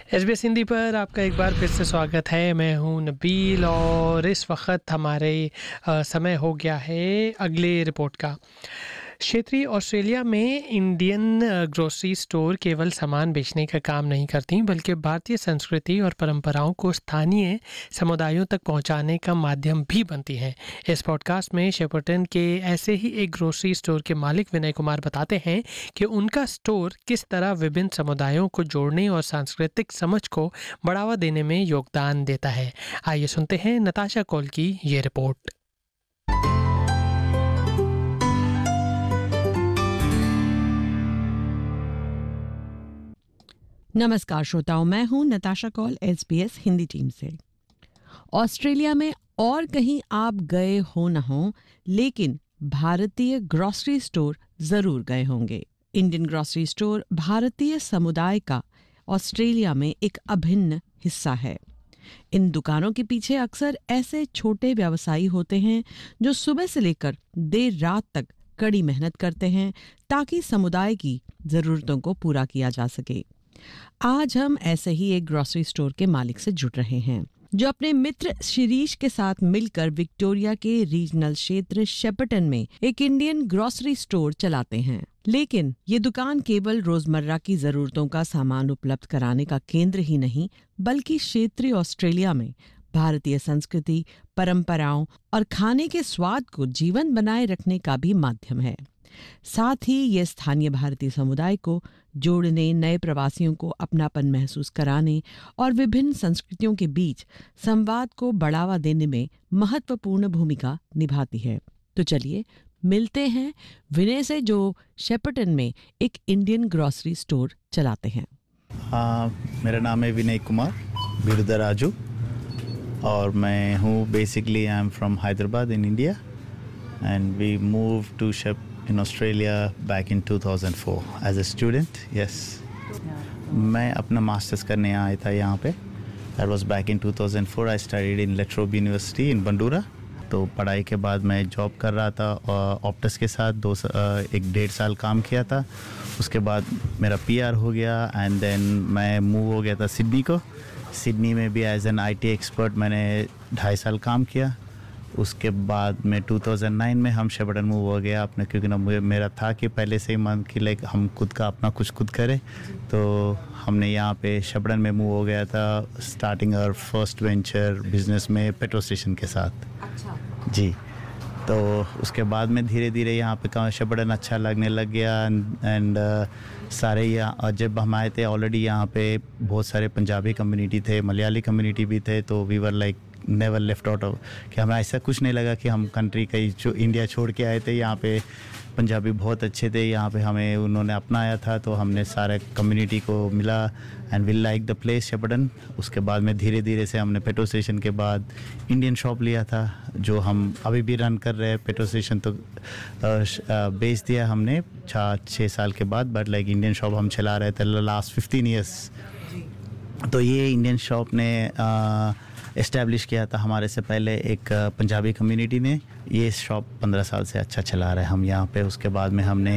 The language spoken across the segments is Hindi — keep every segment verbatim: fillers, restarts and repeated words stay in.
एसबीएस हिंदी पर आपका एक बार फिर से स्वागत है। मैं हूं नबील और इस वक्त हमारे अ, समय हो गया है अगले रिपोर्ट का। क्षेत्रीय ऑस्ट्रेलिया में इंडियन अ, ग्रोसरी स्टोर केवल सामान बेचने का काम नहीं करती, बल्कि भारतीय संस्कृति और परंपराओं को स्थानीय समुदायों तक पहुंचाने का माध्यम भी बनती हैं। इस पॉडकास्ट में शेपर्टन के ऐसे ही एक ग्रोसरी स्टोर के मालिक विनय कुमार बताते हैं कि उनका स्टोर किस तरह विभिन्न समुदायों को जोड़ने और सांस्कृतिक समझ को बढ़ावा देने में योगदान देता है। आइए सुनते हैं नताशा कौल की ये रिपोर्ट। नमस्कार श्रोताओं, मैं हूं नताशा कौल एसबीएस हिंदी टीम से। ऑस्ट्रेलिया में और कहीं आप गए हो न हो, लेकिन भारतीय ग्रोसरी स्टोर जरूर गए होंगे। इंडियन ग्रोसरी स्टोर भारतीय समुदाय का ऑस्ट्रेलिया में एक अभिन्न हिस्सा है। इन दुकानों के पीछे अक्सर ऐसे छोटे व्यवसायी होते हैं जो सुबह से लेकर देर रात तक कड़ी मेहनत करते हैं ताकि समुदाय की जरूरतों को पूरा किया जा सके। आज हम ऐसे ही एक ग्रोसरी स्टोर के मालिक से जुड़ रहे हैं जो अपने मित्र शिरीष के साथ मिलकर विक्टोरिया के रीजनल क्षेत्र शेपर्टन में एक इंडियन ग्रोसरी स्टोर चलाते हैं। लेकिन ये दुकान केवल रोजमर्रा की जरूरतों का सामान उपलब्ध कराने का केंद्र ही नहीं, बल्कि क्षेत्रीय ऑस्ट्रेलिया में भारतीय संस्कृति, परंपराओं और खाने के स्वाद को जीवंत बनाए रखने का भी माध्यम है। साथ ही ये स्थानीय भारतीय समुदाय को जोड़ने, नए प्रवासियों को अपनापन महसूस कराने और विभिन्न संस्कृतियों के बीच संवाद को बढ़ावा देने में महत्वपूर्ण भूमिका निभाती है। तो चलिए मिलते हैं विनय से, जो शेपर्टन में एक इंडियन ग्रोसरी स्टोर चलाते हैं। हाँ, मेरा नाम है विनय कुमार बिरुदराजू और मैं हूँ basically I am from Hyderabad in India and we move to shape in Australia back in two thousand four as a student. Yes. मैं अपना मास्टर्स करने आया था यहाँ पे. That was back in two thousand four. I studied in La Trobe University in Bandura. तो पढ़ाई के बाद मैं जॉब कर रहा था और ऑप्टस के साथ दो एक डेढ़ साल काम किया था. उसके बाद मेरा पीआर हो गया एंड देन मैं मूव हो गया था सिडनी को. सिडनी में भी एज एन आईटी एक्सपर्ट मैंने ढाई साल काम किया. उसके बाद में दो हज़ार नौ में हम शेपर्टन मूव हो गया अपने, क्योंकि ना मुझे मेरा था कि पहले से ही मन कि लाइक हम खुद का अपना कुछ खुद करें. तो हमने यहाँ पे शेपर्टन में मूव हो गया था स्टार्टिंग और फर्स्ट वेंचर बिजनेस में पेट्रोल स्टेशन के साथ. अच्छा जी. तो उसके बाद में धीरे धीरे यहाँ पे शेपर्टन अच्छा लगने लग गया एंड uh, सारे यहाँ जब हम आए थे ऑलरेडी यहाँ पे बहुत सारे पंजाबी कम्युनिटी थे, मलयाली कम्युनिटी भी थे. तो we were like never left out of कि हमें ऐसा कुछ नहीं लगा कि हम कंट्री कहीं जो इंडिया छोड़ के आए थे. यहाँ पे पंजाबी बहुत अच्छे थे, यहाँ पे हमें उन्होंने अपनाया था. तो हमने सारे कम्युनिटी को मिला and we like the place शेपर्टन. उसके बाद में धीरे धीरे से हमने पेट्रोल स्टेशन के बाद इंडियन शॉप लिया था जो हम अभी भी रन कर रहे हैं. पेट्रोल स्टेशन तो बेच दिया हमने छः छः साल के बाद, बट लाइक इंडियन शॉप हम चला रहे थे लास्ट फिफ्टीन ईयर्स. तो ये इंडियन शॉप ने आ, इस्टेब्लिश किया था हमारे से पहले एक पंजाबी कम्युनिटी ने. ये शॉप पंद्रह साल से अच्छा चला रहे हैं हम यहाँ पे. उसके बाद में हमने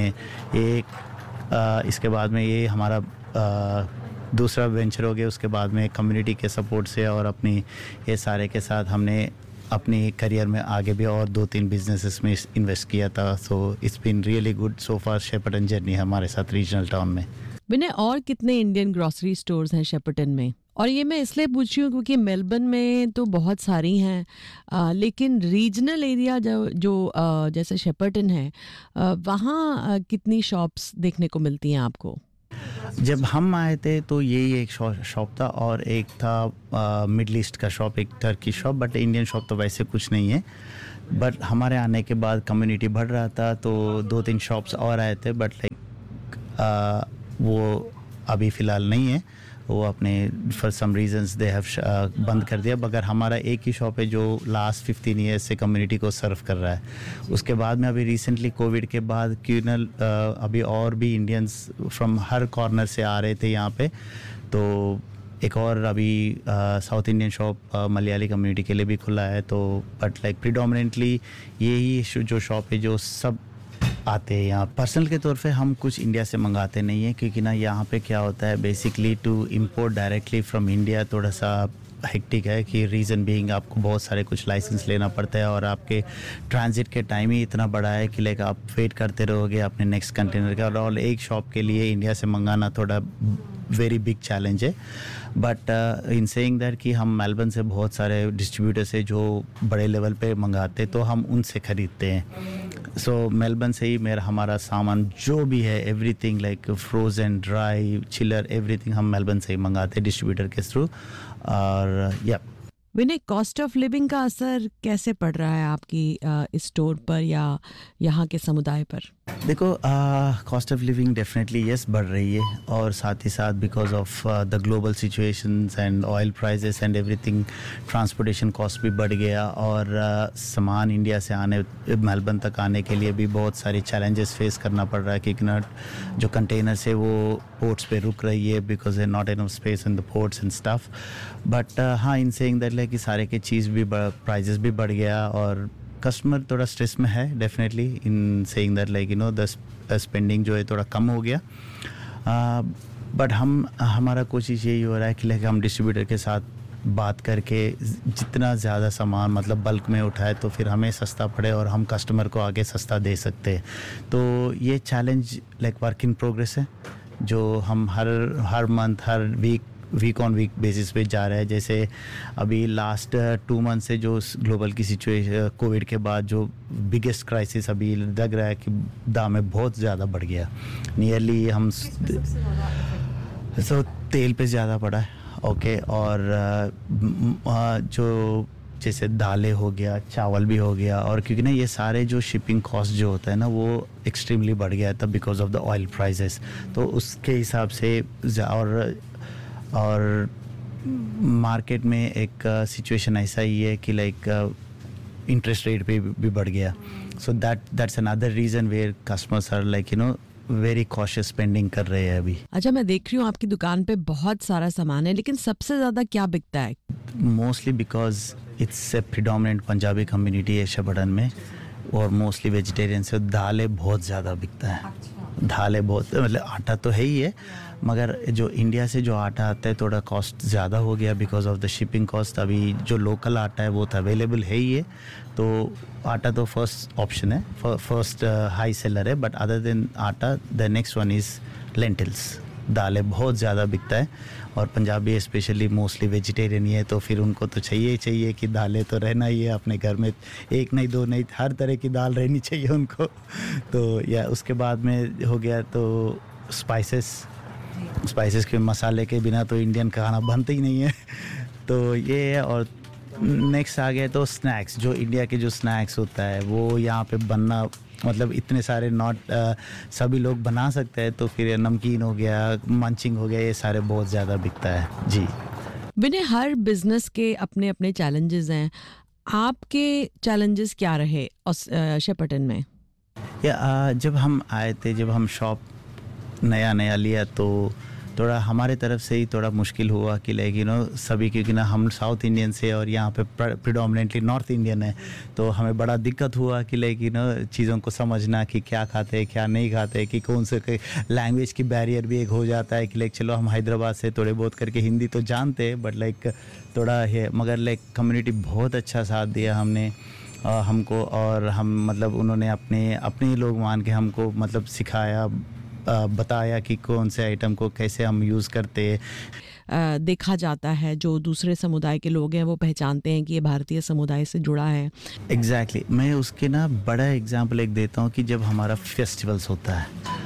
एक आ, इसके बाद में ये हमारा आ, दूसरा वेंचर हो गया. उसके बाद में कम्युनिटी के सपोर्ट से और अपनी ये सारे के साथ हमने अपनी करियर में आगे भी और दो तीन बिजनेसेस में इन्वेस्ट किया था. So it's been really good so far शेपर्टन journey हमारे साथ रीजनल टाउन में. विनय, और कितने इंडियन ग्रोसरी स्टोर्स हैं शेपर्टन में? और ये मैं इसलिए पूछ रही हूँ क्योंकि मेलबर्न में तो बहुत सारी हैं, आ, लेकिन रीजनल एरिया जो जो आ, जैसे शेपर्टन है, आ, वहाँ आ, कितनी शॉप्स देखने को मिलती हैं आपको? जब हम आए थे तो यही एक शॉप था और एक था मिडल ईस्ट का शॉप, एक Turkey shop. But Indian shop तो वैसे कुछ नहीं है. बट हमारे आने के बाद कम्युनिटी बढ़ रहा था तो दो तीन शॉप्स और आए थे. बट लाइक वो अभी फ़िलहाल नहीं है, वो अपने for some reasons they have बंद कर दिया. मगर हमारा एक ही शॉप है जो लास्ट फिफ्टीन ईयर्स से कम्युनिटी को सर्व कर रहा है. उसके बाद में अभी रिसेंटली कोविड के बाद क्यों न अभी और भी इंडियंस फ्रॉम हर कॉर्नर से आ रहे थे यहाँ पे. तो एक और अभी south Indian shop Malayali community के लिए भी खुला है. तो बट लाइक प्रिडोमिनेंटली यही जो शॉप है जो सब आते हैं यहाँ। पर्सनल के तौर पे हम कुछ इंडिया से मंगाते नहीं हैं, क्योंकि ना यहाँ पे क्या होता है basically to import directly from India थोड़ा सा हेक्टिक है, कि रीज़न बीइंग आपको बहुत सारे कुछ लाइसेंस लेना पड़ता है और आपके ट्रांजिट के टाइम ही इतना बड़ा है कि लाइक आप वेट करते रहोगे अपने नेक्स्ट कंटेनर का, और एक शॉप के लिए इंडिया से मंगाना थोड़ा वेरी बिग चैलेंज है। बट इन सेइंग दैट कि हम मेलबर्न से बहुत सारे डिस्ट्रीब्यूटर से जो बड़े लेवल पे मंगाते तो हम उनसे ख़रीदते हैं। सो so, मेलबर्न से ही मेरा हमारा सामान जो भी है everything like frozen dry chiller everything हम मेलबर्न से ही मंगाते हैं डिस्ट्रीब्यूटर के थ्रू। और या विनय, कॉस्ट ऑफ लिविंग का असर कैसे पड़ रहा है आपकी स्टोर पर या यहाँ के समुदाय पर? देखो, cost of living definitely yes बढ़ रही है, और साथ ही साथ because of the global situations and oil prices and everything transportation cost भी बढ़ गया, और uh, सामान इंडिया से आने मेलबर्न तक आने के लिए भी बहुत सारी चैलेंजेस फेस करना पड़ रहा है, क्योंकि ना जो कंटेनर्स है वो पोर्ट्स पे रुक रही है बिकॉज है not enough space in the ports and stuff. But हाँ, इन सेइंग दैट लाइक कि सारे के चीज़ भी प्राइजेस भी बढ़ गया और कस्टमर थोड़ा स्ट्रेस में है definitely in saying that like you know the spending जो है थोड़ा कम हो गया। बट uh, हम हमारा कोशिश यही हो रहा है कि लाइक हम डिस्ट्रीब्यूटर के साथ बात करके जितना ज़्यादा सामान मतलब बल्क में उठाए तो फिर हमें सस्ता पड़े और हम कस्टमर को आगे सस्ता दे सकते हैं। तो ये challenge like work in progress है, जो हम हर हर month her week week on week basis पे जा रहे हैं। जैसे अभी लास्ट टू मंथ से जो ग्लोबल की सिचुएशन कोविड के बाद जो बिगेस्ट क्राइसिस अभी लग रहा है कि दाम में बहुत ज़्यादा बढ़ गया, नियरली हम सो तेल पे ज़्यादा पड़ा है। ओके, और जो जैसे दालें हो गया, चावल भी हो गया, और क्योंकि ना ये सारे जो शिपिंग कॉस्ट जो होता है ना वो एक्सट्रीमली बढ़ गया था because of the oil prices. तो उसके हिसाब से और और मार्केट में एक सिचुएशन uh, ऐसा ही है कि लाइक इंटरेस्ट रेट पे भी बढ़ गया। So that that's another reason where customers are like you know very cautious spending कर रहे हैं अभी। अच्छा, मैं देख रही हूँ आपकी दुकान पे बहुत सारा सामान है, लेकिन सबसे ज़्यादा क्या बिकता है? Mostly because it's a predominant Punjabi community है शहबड़न में, और मोस्टली वेजिटेरियन से दालें बहुत ज़्यादा बिकता है। दालें बहुत मतलब आटा तो है ही है, मगर जो इंडिया से जो आटा आता है थोड़ा कॉस्ट ज़्यादा हो गया because of the shipping cost. अभी जो लोकल आटा है वो तो अवेलेबल है ही है, तो आटा तो फर्स्ट ऑप्शन है, फर्स्ट हाई सेलर है। बट अदर देन आटा the next one is lentils. दालें बहुत ज़्यादा बिकता है, और पंजाबी स्पेशली मोस्टली वेजिटेरियन ही है, तो फिर उनको तो चाहिए ही चाहिए कि दालें तो रहना ही है अपने घर में, एक नहीं दो नहीं हर तरह की दाल रहनी चाहिए उनको। तो या उसके बाद में हो गया तो स्पाइसेस स्पाइसेस के मसाले के बिना तो इंडियन खाना बनता ही नहीं है। तो ये है, और नेक्स्ट आ गया तो स्नैक्स। जो इंडिया के जो स्नैक्स होता है वो यहाँ पे बनना मतलब इतने सारे नॉट सभी लोग बना सकते हैं, तो फिर नमकीन हो गया, मंचिंग हो गया, ये सारे बहुत ज़्यादा बिकता है जी। विनय, हर बिजनेस के अपने अपने चैलेंजेस हैं, आपके चैलेंजेस क्या रहे शेफर्टन में? या जब हम आए थे, जब हम शॉप नया नया लिया तो थोड़ा हमारे तरफ से ही थोड़ा मुश्किल हुआ कि लाइक यू नो सभी, क्योंकि ना हम साउथ इंडियन से और यहाँ पे प्रिडोमिनेटली नॉर्थ इंडियन है, तो हमें बड़ा दिक्कत हुआ कि लाइक यू नो चीज़ों को समझना कि क्या खाते हैं क्या नहीं खाते, कि कौन से लैंग्वेज की बैरियर भी एक हो जाता है कि लाइक चलो हम हैदराबाद से थोड़े बहुत करके हिंदी तो जानते हैं, बट लाइक थोड़ा है, मगर लाइक कम्युनिटी बहुत अच्छा साथ दिया हमने आ, हमको, और हम मतलब उन्होंने अपने अपने ही लोग मान के हमको मतलब सिखाया, बताया कि कौन से आइटम को कैसे हम यूज़ करते हैं। देखा जाता है जो दूसरे समुदाय के लोग हैं वो पहचानते हैं कि ये भारतीय समुदाय से जुड़ा है। Exactly exactly. मैं उसके ना बड़ा एग्जांपल एक देता हूँ कि जब हमारा फेस्टिवल्स होता है,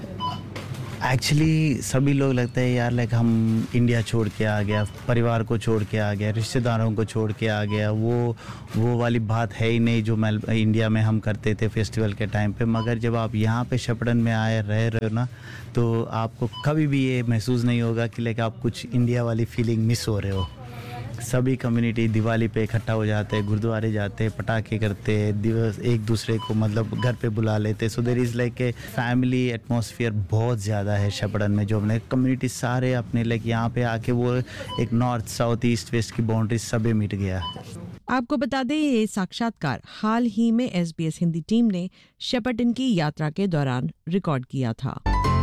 एक्चुअली सभी लोग लगता है यार लाइक हम इंडिया छोड़ के आ गया, परिवार को छोड़ के आ गया, रिश्तेदारों को छोड़ के आ गया, वो वो वाली बात है ही नहीं जो मेल इंडिया में हम करते थे फेस्टिवल के टाइम पे। मगर जब आप यहाँ पे शेफर्टन में आए रह रहे हो ना, तो आपको कभी भी ये महसूस नहीं होगा कि लाइक आप कुछ इंडिया वाली फीलिंग मिस हो रहे हो। सभी कम्युनिटी दिवाली पे इकट्ठा हो जाते हैं, गुरुद्वारे जाते हैं, पटाखे करते हैं, दिवस एक दूसरे को मतलब घर पे बुला लेते। So there is like a family atmosphere बहुत ज़्यादा है शेफर्टन में, जो हमने कम्युनिटी सारे अपने लाइक यहाँ पे आके वो एक नॉर्थ साउथ ईस्ट वेस्ट की बाउंड्री सभी मिट गया। आपको बता दें ये साक्षात्कार हाल ही में एसबीएस हिंदी टीम ने शेपर्टन की यात्रा के दौरान रिकॉर्ड किया था।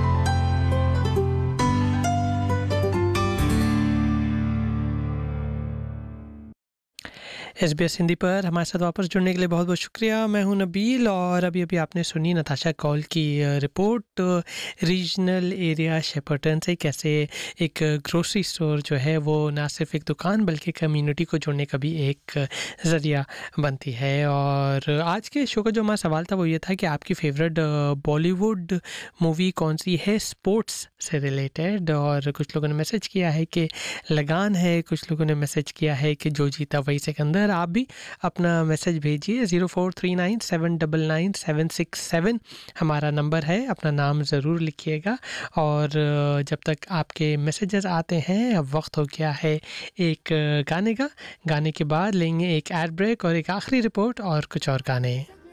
एसबीएस हिंदी पर हमारे साथ वापस जुड़ने के लिए बहुत बहुत शुक्रिया। मैं हूं नबील और अभी अभी आपने सुनी नताशा कॉल की रिपोर्ट रीजनल एरिया शेपर्टन से, कैसे एक ग्रोसरी स्टोर जो है वो ना सिर्फ एक दुकान बल्कि कम्युनिटी को जोड़ने का भी एक ज़रिया बनती है। और आज के शो का जो हमारा सवाल था वो ये था कि आपकी फेवरेट बॉलीवुड मूवी कौन सी है स्पोर्ट्स से रिलेटेड। और कुछ लोगों ने मैसेज किया है कि लगान है, कुछ लोगों ने मैसेज किया है कि जो जीता वही सिकंदर। आप भी अपना मैसेज भेजिए, zero four three nine seven double nine seven six seven हमारा नंबर है। अपना नाम ज़रूर लिखिएगा। और जब तक आपके मैसेजेस आते हैं अब वक्त हो गया है एक गाने का। गाने के बाद लेंगे एक एड ब्रेक और एक आखिरी रिपोर्ट और कुछ और गाने।